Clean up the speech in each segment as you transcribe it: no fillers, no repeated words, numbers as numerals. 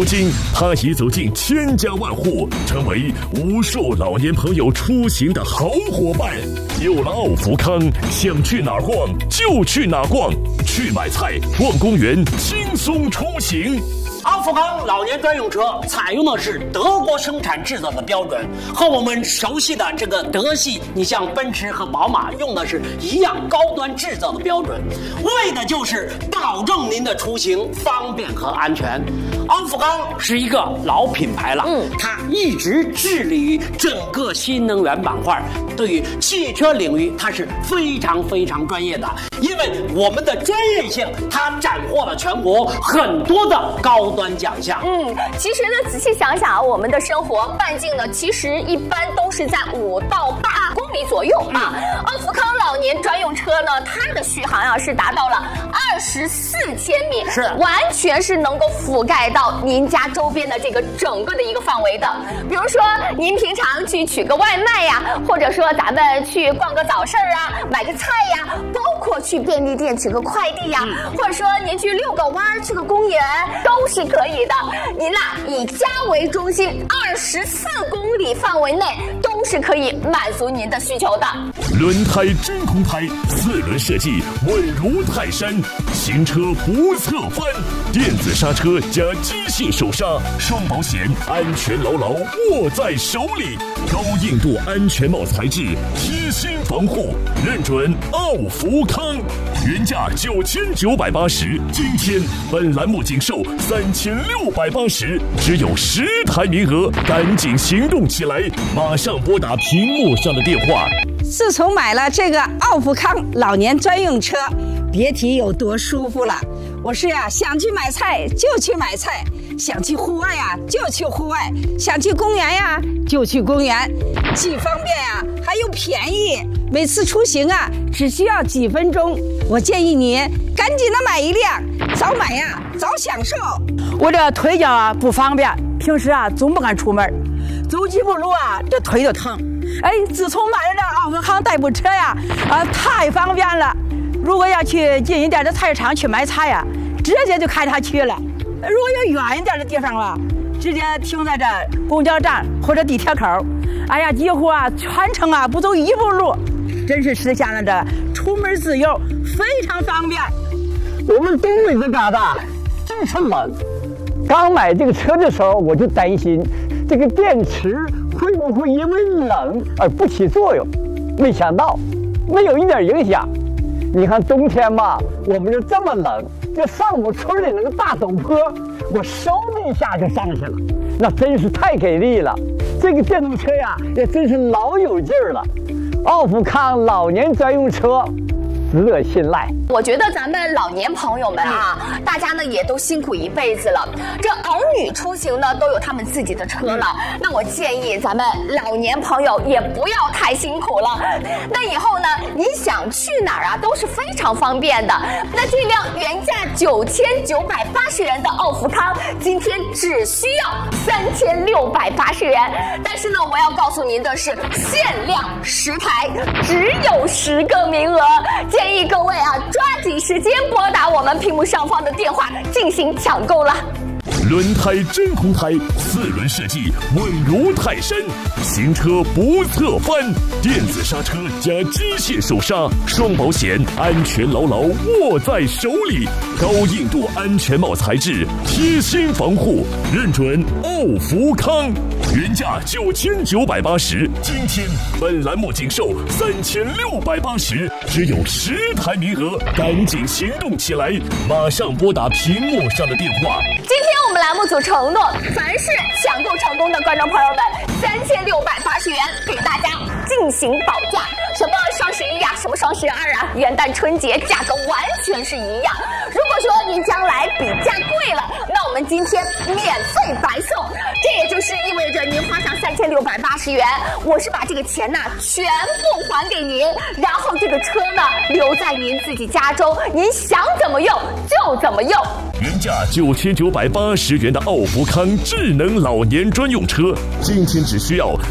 如今，它已走进千家万户，成为无数老年朋友出行的好伙伴。有了奥福康，想去哪儿逛就去哪儿逛，去买菜、逛公园，轻松出行。 奥福康老年专用车采用的是德国生产制造的标准，和我们熟悉的这个德系，你像奔驰和宝马用的是一样高端制造的标准，为的就是保证您的出行方便和安全。奥福康是一个老品牌了，它一直致力于整个新能源板块，对于汽车领域它是非常专业的，因为我们的专业性，它斩获了全国很多的高端奖项。 其实呢，仔细想想啊，我们的生活半径呢，其实一般都是在5到8公里左右啊。奥福康老年专用车呢，它的续航啊是达到了24千米， 是完全是能够覆盖到您家周边的这个整个的一个范围的。比如说您平常去取个外卖呀，或者说咱们去逛个早市啊，买个菜呀，包括去便利店取个快递呀，或者说您去遛个弯去个公园都是可以的。您以家为中心，24公里范围内都是可以满足您的需求的。 轮胎真空胎，4轮设计稳如泰山，行车不侧翻，电子刹车加机械手刹，双保险，安全牢牢握在手里。高硬度安全帽材质，贴心防护，认准奥福康。原价9980，今天本栏目仅售3680，只有10台名额，赶紧行动起来！马上拨打屏幕上的电话。 自从买了这个奥福康老年专用车，别提有多舒服了。我是想去买菜就去买菜，想去户外就去户外，想去公园就去公园，既方便还又便宜。每次出行只需要几分钟。我建议你赶紧的买一辆，早买早享受。 我这腿脚不方便，平时总不敢出门，走几步路这腿就疼。自从买了这奥福康代步车太方便了。如果要去近一点的菜市场去买菜直接就开它去了。如果要远一点的地方直接停在这公交站或者地铁口，几乎全程不走一步路，真是实现了这出门自由，非常方便。 我们东北这旮瘩就是冷，刚买这个车的时候我就担心这个电池会不会因为冷而不起作用，没想到没有一点影响。你看冬天嘛，我们就这么冷，这上我村里那个大陡坡，我嗖的一下就上去了，那真是太给力了。这个电动车也真是老有劲儿了。奥福康老年专用车值得信赖。 我觉得咱们老年朋友们大家呢也都辛苦一辈子了，这儿女出行呢都有他们自己的车了，那我建议咱们老年朋友也不要太辛苦了。那以后呢，你想去哪儿都是非常方便的。那这辆原价9980元的奥福康，今天只需要3680元。但是呢，我要告诉您的是，限量10台，只有10个名额，建议各位抓紧时间拨打我们屏幕上方的电话进行抢购了。 轮胎真空胎，4轮设计稳如泰山，行车不侧翻，电子刹车加机械手刹，双保险，安全牢牢握在手里。高硬度安全帽材质，贴心防护，认准奥福康。原价9980，今天本栏目仅售3680，只有10台名额，赶紧行动起来！马上拨打屏幕上的电话。 今天我们栏目组承诺，凡是抢购成功的观众朋友们，3680元给大家进行保价。什么双11什么双12元旦春节价格完全是一样。如果说您将来比价贵了，那我们今天免费白送。这也就是意味着您花上3680元，我是把这个钱全部还给您，然后这个车留在您自己家中，您想怎么用就怎么用。 原价9980元的奥福康智能老年专用车，今天只需要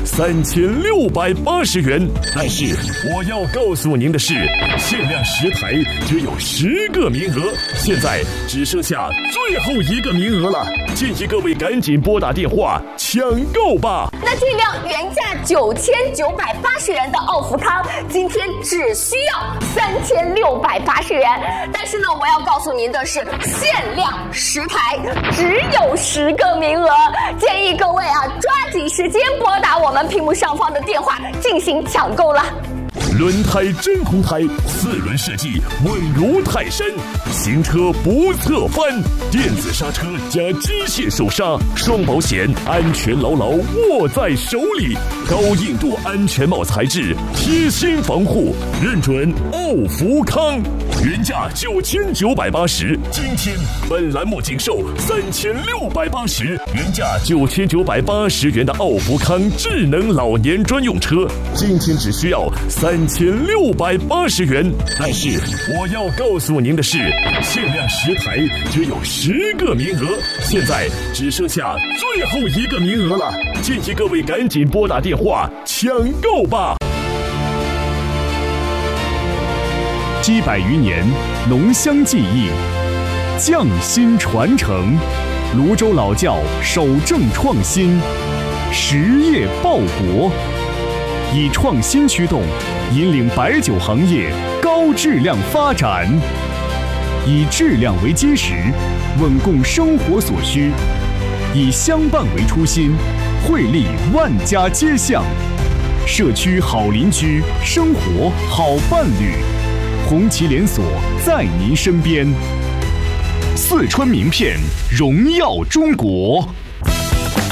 3680元。但是我要告诉您的是，限量10台，只有10个名额。现在只剩下最后一个名额了，建议各位赶紧拨打电话抢购吧。 那这辆原价9980元的奥福康，今天只需要3680元。但是呢，我要告诉您的是，限量10台，只有10个名额，建议各位抓紧时间拨打我们屏幕上方的电话进行抢购了。 轮胎真红胎，4轮设计稳如泰山，行车不侧翻，电子刹车加机械手刹，双保险，安全牢牢握在手里，高硬度安全帽材质，贴心防护，认准奥福康。原价9980，今天本栏目仅售3680，原价9980元的奥福康智能老年专用车，今天只需要3680元。但是我要告诉您的是，限量10台，只有10个名额，现在只剩下最后一个名额了，建议各位赶紧拨打电话抢购吧。 700余年浓香技艺，匠心传承，泸州老窖守正创新，实业报国，以创新驱动，引领白酒行业高质量发展，以质量为基石，稳供生活所需，以相伴为初心，惠利万家街巷，社区好邻居，生活好伴侣。红旗连锁在您身边，四川名片荣耀中国。